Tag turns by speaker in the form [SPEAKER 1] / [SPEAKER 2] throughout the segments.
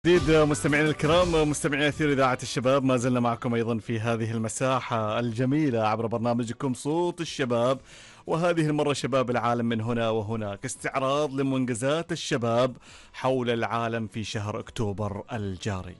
[SPEAKER 1] جديد مستمعينا الكرام، مستمعي أثير إذاعة الشباب، ما زلنا معكم أيضا في هذه المساحة الجميلة عبر برنامجكم صوت الشباب. وهذه المرة شباب العالم من هنا وهناك، استعراض لمنجزات الشباب حول العالم في شهر أكتوبر الجاري.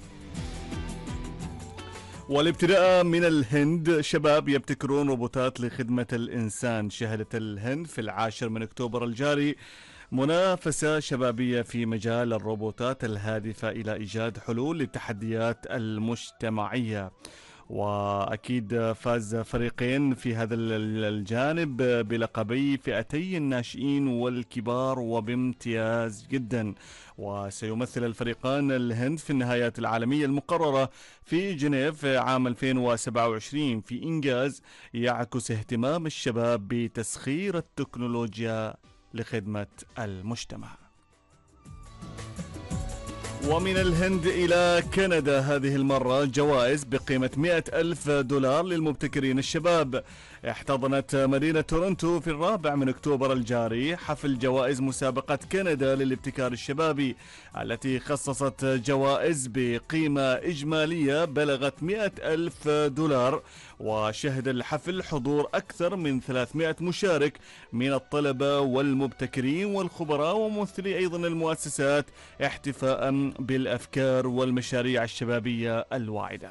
[SPEAKER 1] والابتداء من الهند، شباب يبتكرون روبوتات لخدمة الإنسان. شهدت الهند في 10 من أكتوبر الجاري منافسة شبابية في مجال الروبوتات الهادفة إلى إيجاد حلول للتحديات المجتمعية. وأكيد فاز فريقين في هذا الجانب بلقبي فئتي الناشئين والكبار وبامتياز جدا. وسيمثل الفريقان الهند في النهايات العالمية المقررة في جنيف عام 2027 في إنجاز يعكس اهتمام الشباب بتسخير التكنولوجيا لخدمة المجتمع. ومن الهند إلى كندا، هذه المرة جوائز بقيمة $100,000 للمبتكرين الشباب. احتضنت مدينة تورنتو في 4 من أكتوبر الجاري حفل جوائز مسابقة كندا للابتكار الشبابي، التي خصصت جوائز بقيمة إجمالية بلغت $100,000. وشهد الحفل حضور أكثر من 300 مشارك من الطلبة والمبتكرين والخبراء وممثلي أيضا المؤسسات، احتفاء بالأفكار والمشاريع الشبابية الواعدة.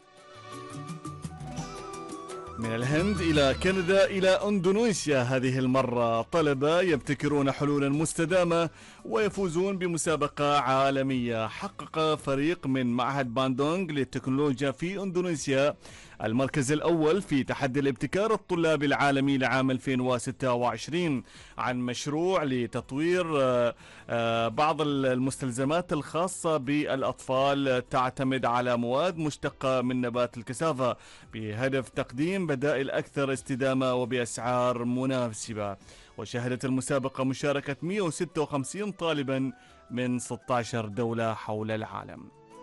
[SPEAKER 1] من الهند إلى كندا إلى أندونيسيا، هذه المرة طلبة يبتكرون حلولا مستدامة ويفوزون بمسابقة عالمية. حقق فريق من معهد باندونغ للتكنولوجيا في أندونيسيا المركز الأول في تحدي الابتكار الطلابي العالمي لعام 2026 عن مشروع لتطوير بعض المستلزمات الخاصة بالأطفال تعتمد على مواد مشتقة من نبات الكسافة، بهدف تقديم بدائل أكثر استدامة وبأسعار مناسبة. وشهدت المسابقة مشاركة 156 طالبا من 16 دولة حول العالم.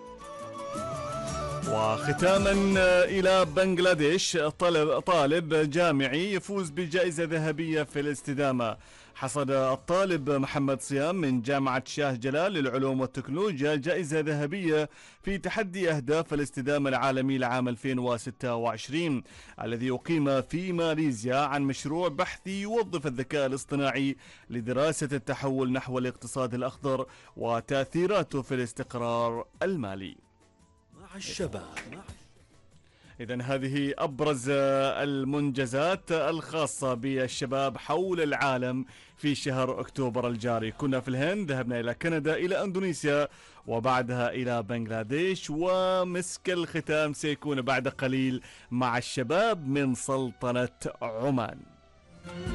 [SPEAKER 1] وختاما إلى بنغلاديش، طالب جامعي يفوز بجائزة ذهبية في الاستدامة. حصد الطالب محمد صيام من جامعة شاه جلال للعلوم والتكنولوجيا جائزة ذهبية في تحدي أهداف الاستدامة العالمي لعام 2026 الذي أقيم في ماليزيا عن مشروع بحثي يوظف الذكاء الاصطناعي لدراسة التحول نحو الاقتصاد الأخضر وتأثيراته في الاستقرار المالي.
[SPEAKER 2] مع الشباب.
[SPEAKER 1] إذن هذه أبرز المنجزات الخاصة بالشباب حول العالم في شهر أكتوبر الجاري. كنا في الهند، ذهبنا إلى كندا، إلى أندونيسيا، وبعدها إلى بنغلاديش، ومسك الختام سيكون بعد قليل مع الشباب من سلطنة عمان.